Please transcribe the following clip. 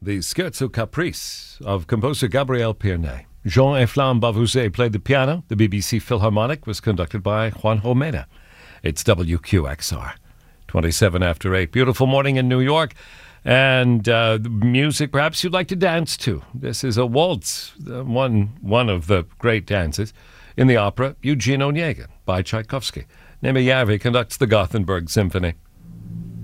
the Scherzo Caprice of composer Gabriel Pierné. Jean-Efflam Bavouzet played the piano. The BBC Philharmonic was conducted by Juan Jomena. It's WQXR. 27 after 8. Beautiful morning in New York. And music perhaps you'd like to dance to. This is a waltz, one of the great dances in the opera Eugene Onegin by Tchaikovsky. Nemyavy conducts the Gothenburg Symphony.